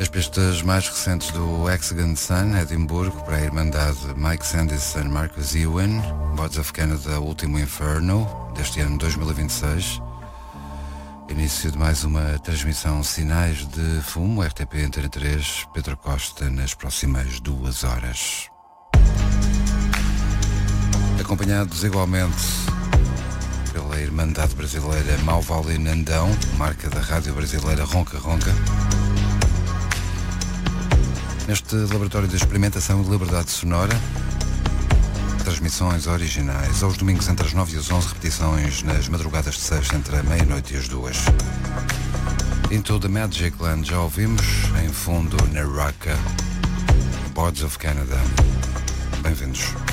As pistas mais recentes do Hexagon Sun, Edimburgo, para a Irmandade Mike Sandys e Marcus Ewan, Boards of Canada, Último Inferno, deste ano 2026. Início de mais uma transmissão Sinais de Fumo, RTP Antena 3, Pedro Costa, nas próximas 2 horas. Acompanhados igualmente pela Irmandade Brasileira Malvale Nandão, marca da rádio brasileira Ronca Ronca. Neste laboratório de experimentação e liberdade sonora, transmissões originais aos domingos entre as 9 e as 11, repetições nas madrugadas de sexta entre a meia-noite e as 2. Into the Magic Land já ouvimos, em fundo na Raka, Boards of Canada. Bem-vindos.